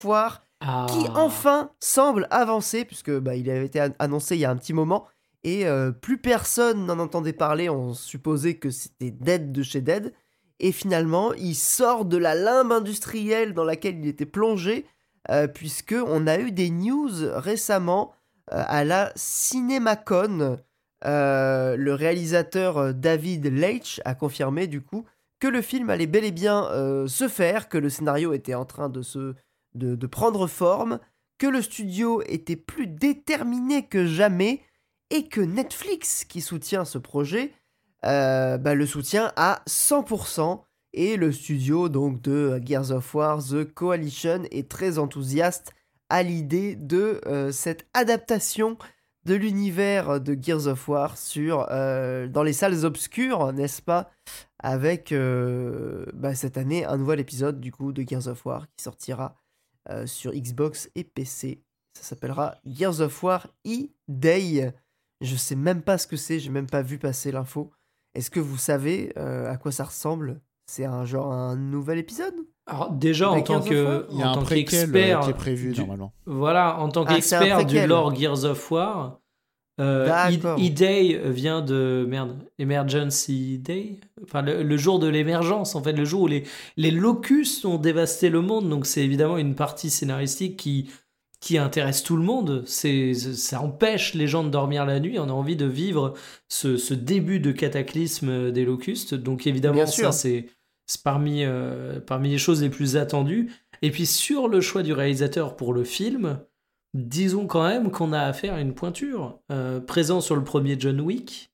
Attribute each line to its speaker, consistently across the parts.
Speaker 1: War, qui enfin semble avancer, puisque il avait été annoncé il y a un petit moment, et plus personne n'en entendait parler, on supposait que c'était Dead de chez Dead, et finalement il sort de la limbe industrielle dans laquelle il était plongé, puisque on a eu des news récemment à la CinemaCon. Le réalisateur David Leitch a confirmé du coup que le film allait bel et bien se faire, que le scénario était en train de prendre forme, que le studio était plus déterminé que jamais et que Netflix, qui soutient ce projet, le soutient à 100%. Et le studio donc de Gears of War, The Coalition, est très enthousiaste à l'idée de cette adaptation de l'univers de Gears of War dans les salles obscures, n'est-ce pas, avec cette année un nouvel épisode du coup de Gears of War qui sortira sur Xbox et PC. Ça s'appellera Gears of War E-Day. Je sais même pas ce que c'est, j'ai même pas vu passer l'info. Est-ce que vous savez à quoi ça ressemble ? C'est un nouvel épisode ?
Speaker 2: Alors déjà
Speaker 1: Avec
Speaker 2: en tant
Speaker 1: Gears of War ?
Speaker 3: Il y a
Speaker 2: en
Speaker 3: un
Speaker 2: tant
Speaker 3: préquel
Speaker 2: qu'expert
Speaker 3: qui est prévu normalement.
Speaker 2: Voilà, en tant
Speaker 1: c'est un
Speaker 2: qu'expert du
Speaker 1: préquel.
Speaker 2: lore Gears of War,
Speaker 1: D'accord.
Speaker 2: E-Day vient de Emergency Day, enfin le jour de l'émergence, en fait, le jour où les locustes ont dévasté le monde. Donc c'est évidemment une partie scénaristique qui intéresse tout le monde. Ça empêche les gens de dormir la nuit. On a envie de vivre ce début de cataclysme des locustes. Donc évidemment,
Speaker 1: Bien
Speaker 2: ça
Speaker 1: sûr.
Speaker 2: c'est parmi les choses les plus attendues. Et puis sur le choix du réalisateur pour le film, disons quand même qu'on a affaire à une pointure. Présent sur le premier John Wick,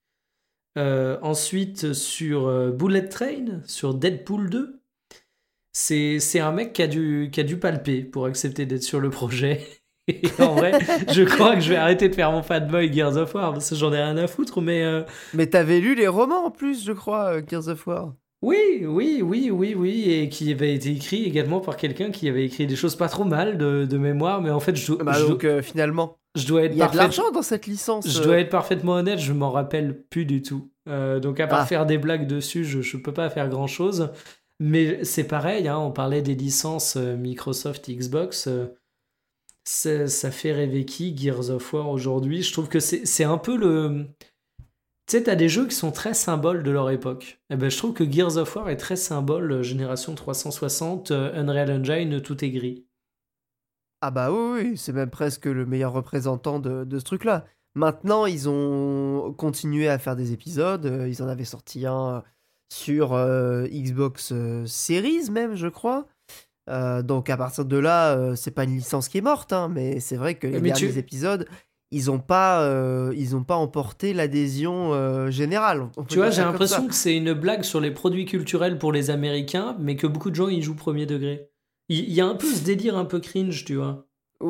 Speaker 2: ensuite sur Bullet Train, sur Deadpool 2. C'est un mec qui a dû palper pour accepter d'être sur le projet. Et en vrai, je crois que je vais arrêter de faire mon fanboy Gears of War parce que j'en ai rien à foutre.
Speaker 1: Mais t'avais lu les romans en plus, je crois, Gears of War.
Speaker 2: Oui, et qui avait été écrit également par quelqu'un qui avait écrit des choses pas trop mal de mémoire, mais en fait,
Speaker 1: Finalement,
Speaker 2: je dois être
Speaker 1: il y a de l'argent dans cette licence.
Speaker 2: Je dois être parfaitement honnête, je m'en rappelle plus du tout. Donc à part faire des blagues dessus, je peux pas faire grand chose. Mais c'est pareil, hein, on parlait des licences Microsoft, Xbox. Ça fait rêver qui, Gears of War aujourd'hui ? Je trouve que c'est un peu le... Tu sais, t'as des jeux qui sont très symboles de leur époque. Et ben, je trouve que Gears of War est très symbole, génération 360, Unreal Engine, tout est gris.
Speaker 1: Ah bah oui, c'est même presque le meilleur représentant de ce truc-là. Maintenant, ils ont continué à faire des épisodes. Ils en avaient sorti un sur Xbox Series même, je crois. Donc à partir de là, c'est pas une licence qui est morte, hein, mais c'est vrai que les derniers épisodes, ils ont pas emporté l'adhésion générale.
Speaker 2: Tu vois, j'ai l'impression que c'est une blague sur les produits culturels pour les Américains, mais que beaucoup de gens y jouent premier degré. Il y a un peu ce délire un peu cringe, tu vois.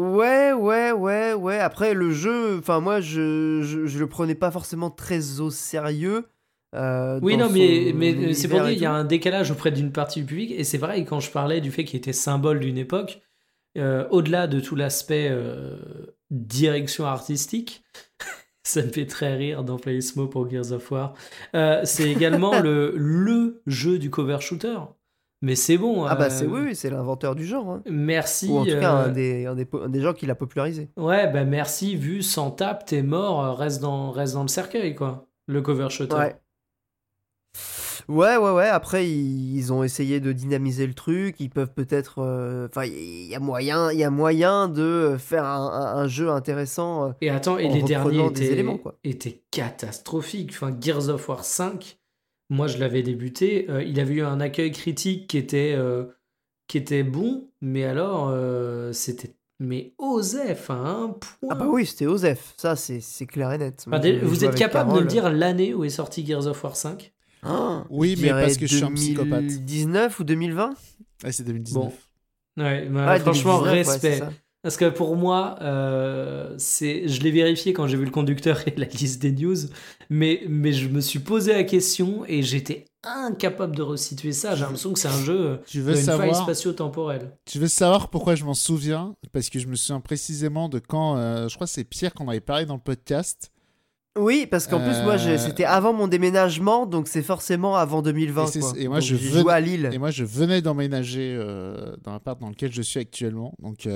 Speaker 1: Ouais. Après, le jeu, enfin moi, je le prenais pas forcément très au sérieux.
Speaker 2: Oui, non, mais c'est pour dire qu'il y a un décalage auprès d'une partie du public, et c'est vrai, quand je parlais du fait qu'il était symbole d'une époque, au-delà de tout l'aspect direction artistique, ça me fait très rire d'employer ce mot pour Gears of War, c'est également le jeu du cover shooter. Mais c'est bon.
Speaker 1: Ah bah oui, c'est l'inventeur du genre. Hein.
Speaker 2: Merci.
Speaker 1: Ou en tout cas un des gens qui l'a popularisé.
Speaker 2: Ouais, bah merci, vu sans tape, t'es mort, reste dans le cercueil, quoi. Le cover shooter.
Speaker 1: Ouais. Après, ils ont essayé de dynamiser le truc. Ils peuvent peut-être... Enfin, il y a moyen de faire un jeu intéressant.
Speaker 2: Et attends, et les derniers
Speaker 1: quoi.
Speaker 2: étaient catastrophiques. Enfin, Gears of War 5, moi je l'avais débuté. Il avait eu un accueil critique qui était bon, mais alors c'était... Mais OSEF, hein, point.
Speaker 1: Ah bah oui, c'était OSEF. Ça, c'est clair et net.
Speaker 2: Enfin, vous êtes capable de me dire l'année où est sorti Gears of War 5 ?
Speaker 3: Oui, mais parce que je suis un psychopathe.
Speaker 1: 2019 ou 2020 ?
Speaker 3: Ouais, c'est 2019.
Speaker 2: Bon. Ouais, franchement,
Speaker 1: 2019,
Speaker 2: respect.
Speaker 1: Ouais,
Speaker 2: parce que pour moi, je l'ai vérifié quand j'ai vu le conducteur et la liste des news, mais je me suis posé la question et j'étais incapable de resituer ça. J'ai l'impression que c'est un jeu d'une faille spatio-temporelle.
Speaker 3: Tu veux savoir pourquoi je m'en souviens ? Parce que je me souviens précisément de quand, je crois que c'est Pierre qu'on avait parlé dans le podcast.
Speaker 1: Oui, parce qu'en plus, moi, c'était avant mon déménagement, donc c'est forcément avant 2020.
Speaker 3: Et moi,
Speaker 1: j'ai joué à Lille.
Speaker 3: Et moi, je venais d'emménager dans l'appart dans lequel je suis actuellement. Donc,